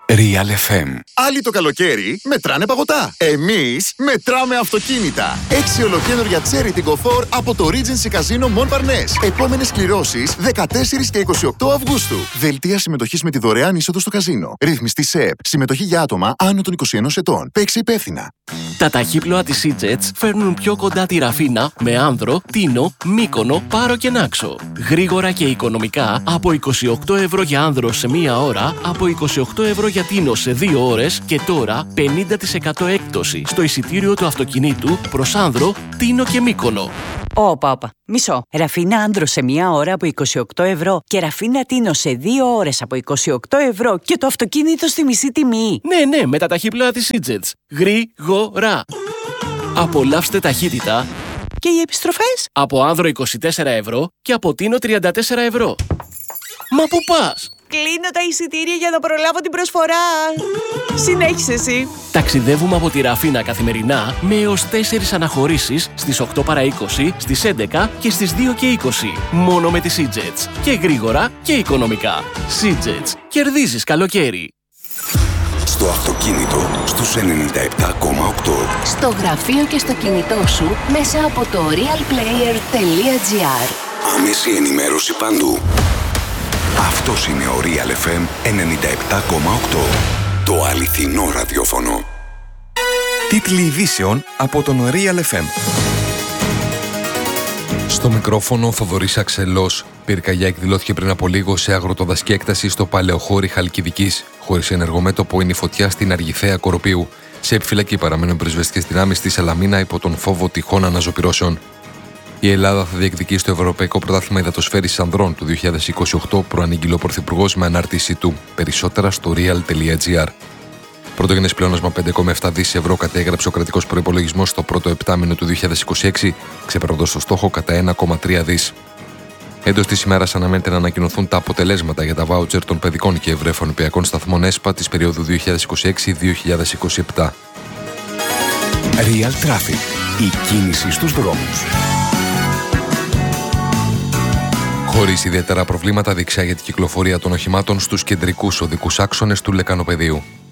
Real FM. Άλλοι το καλοκαίρι μετράνε παγωτά. Εμείς μετράμε αυτοκίνητα. 6 ολοκένουργια Cherry Tiggo 4 από το Regency Casino Montparnasse. Επόμενες κληρώσεις 14 και 28 Αυγούστου. Δελτία συμμετοχής με τη δωρεάν είσοδο στο καζίνο. Ρύθμιστη ΣΕΠ. Συμμετοχή για άτομα άνω των 21 ετών. Παίξε υπεύθυνα. Τα ταχύπλοα της Sea-Jets φέρνουν πιο κοντά τη Ραφίνα με Άνδρο, Τίνο, Μύκονο, Πάρο και Νάξο. Γρήγορα και οικονομικά από 28 ευρώ για Άνδρο σε μία ώρα, από 28 ευρώ για Τίνο σε 2 ώρες και τώρα 50% έκπτωση στο εισιτήριο του αυτοκινήτου προς Άνδρο, Τίνο και Μύκονο. Όπα. Μισό. Ραφίνα Άνδρο σε 1 ώρα από 28 ευρώ και Ραφίνα Τίνο σε 2 ώρες από 28 ευρώ και το αυτοκίνητο στη μισή τιμή. Ναι, με τα ταχύπλοα της Sea-Jets. Γρήγορα. Απολαύστε ταχύτητα. Και οι επιστροφές? Από Άνδρο 24 ευρώ και από Τίνο 34 ευρώ. Μα πού πας? Κλείνω τα εισιτήρια για να προλάβω την προσφορά. Συνέχισε εσύ. Ταξιδεύουμε από τη Ραφίνα καθημερινά με έως 4 αναχωρήσεις στις 8 παρά 20, στις 11 και στις 2 και 20. Μόνο με τη Sea-Jets. Και γρήγορα και οικονομικά. Sea-Jets. Κερδίζεις καλοκαίρι. Στο αυτοκίνητο στους 97,8. Στο γραφείο και στο κινητό σου μέσα από το realplayer.gr. Άμεση ενημέρωση παντού. Αυτός είναι ο Real FM 97,8. Το αληθινό ραδιόφωνο. Τίτλοι ειδήσεων από τον Real FM. Στο μικρόφωνο ο Θοδωρής Αξελός. Πυρκαγιά εκδηλώθηκε πριν από λίγο σε αγροτοδασική έκταση στο Παλαιοχώρι Χαλκιδικής. Χωρίς ενεργομέτωπο είναι η φωτιά στην Αργιθέα Κοροπίου. Σε επιφυλακή παραμένουν πυροσβεστικές δυνάμεις στη Σαλαμίνα υπό τον φόβο τυχών αναζωπυρώσεων. Η Ελλάδα θα διεκδικήσει το Ευρωπαϊκό Πρωτάθλημα Υδατοσφαίρισης Ανδρών του 2028, προανήγγειλε ο Πρωθυπουργός με ανάρτησή του. Περισσότερα στο real.gr. Πρωτογενές πλεόνασμα 5,7 δις ευρώ κατέγραψε ο κρατικός προϋπολογισμός στο πρώτο επτάμηνο του 2026, ξεπερνώντας το στόχο κατά 1,3 δις. Εντός της ημέρας αναμένεται να ανακοινωθούν τα αποτελέσματα για τα βάουτσερ των παιδικών και ευρεφονιπιακών σταθμών ΕΣΠΑ της περίοδου 2026-2027. Real Traffic. Η κίνηση στους δρόμους. Χωρίς ιδιαίτερα προβλήματα διεξάγεται η κυκλοφορία των οχημάτων στους κεντρικούς οδικούς άξονες του Λεκανοπεδίου.